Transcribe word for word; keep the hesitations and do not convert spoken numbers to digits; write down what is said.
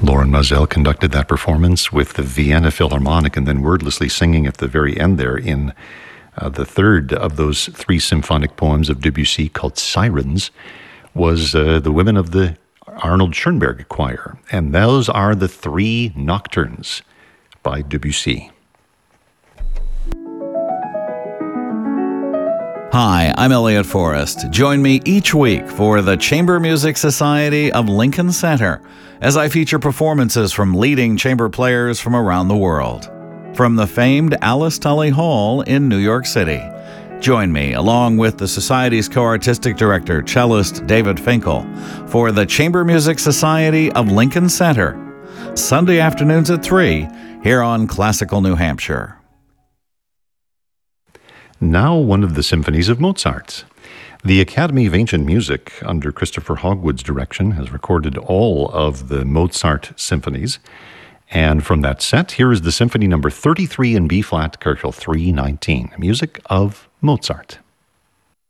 Lauren Mazel conducted that performance with the Vienna Philharmonic and then wordlessly singing at the very end there in uh, the third of those three symphonic poems of Debussy called Sirens was uh, the women of the Arnold Schoenberg Choir. And those are the three nocturnes by Debussy. Hi, I'm Elliot Forrest. Join me each week for the Chamber Music Society of Lincoln Center as I feature performances from leading chamber players from around the world. From the famed Alice Tully Hall in New York City. Join me, along with the Society's co-artistic director, cellist David Finkel, for the Chamber Music Society of Lincoln Center, Sunday afternoons at three, here on Classical New Hampshire. Now one of the symphonies of Mozart. The Academy of Ancient Music, under Christopher Hogwood's direction, has recorded all of the Mozart symphonies. And from that set, here is the Symphony number thirty-three in B-flat, Köchel three nineteen, music of Mozart.